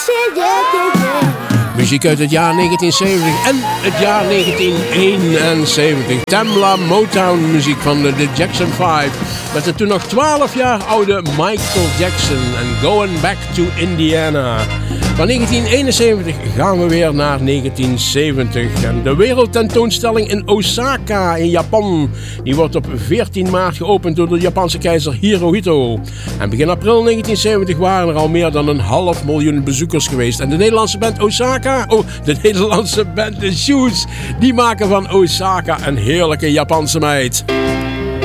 Muziek uit het jaar 1970 en het jaar 1971. Tamla Motown muziek van de Jackson 5. Met de toen nog 12 jaar oude Michael Jackson en Going Back to Indiana. Van 1971 gaan we weer naar 1970. En de wereldtentoonstelling in Osaka in Japan. Die wordt op 14 maart geopend door de Japanse keizer Hirohito. En begin april 1970 waren er al meer dan 500.000 bezoekers geweest. En de Nederlandse band Osaka, de Nederlandse band The Shoes, die maken van Osaka een heerlijke Japanse meid.